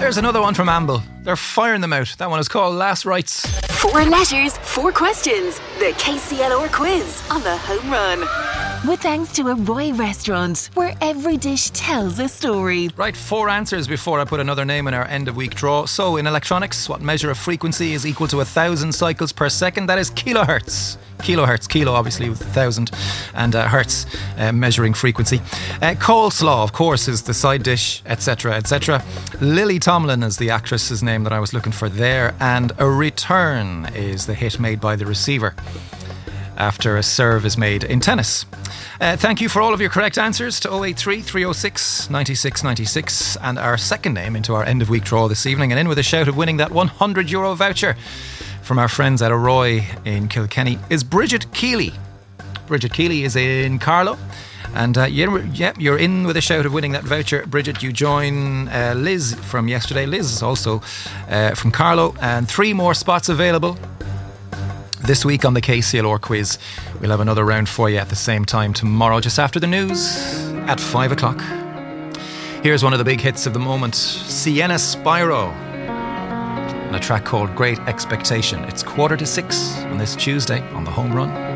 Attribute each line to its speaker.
Speaker 1: There's another one from Amble. They're firing them out. That one is called Last Rites.
Speaker 2: 4 letters, 4 questions. The KCLR quiz on the Home Run. With thanks to a Roy restaurant, where every dish tells a story.
Speaker 1: Right, 4 answers before I put another name in our end of week draw. So, in electronics, what measure of frequency is equal to 1,000 cycles per second? That is kilohertz. Kilohertz, kilo obviously with 1,000, and hertz measuring frequency. Coleslaw, of course, is the side dish, etc., etc. Lily Tomlin is the actress's name that I was looking for there, and a return is the hit made by the receiver after a serve is made in tennis. Thank you for all of your correct answers to 083 306 96 96, and our second name into our end of week draw this evening, and in with a shout of winning that €100 voucher from our friends at Arroy in Kilkenny is Bridget Keeley. Bridget Keeley is in Carlow, and you're in with a shout of winning that voucher. Bridget, you join Liz from yesterday. Liz is also from Carlow, and 3 more spots available this week on the KCLR quiz. We'll have another round for you at the same time tomorrow, just after the news at 5 o'clock. Here's one of the big hits of the moment, Sienna Spyro, and a track called Great Expectation. It's 5:45 on this Tuesday on the Home Run.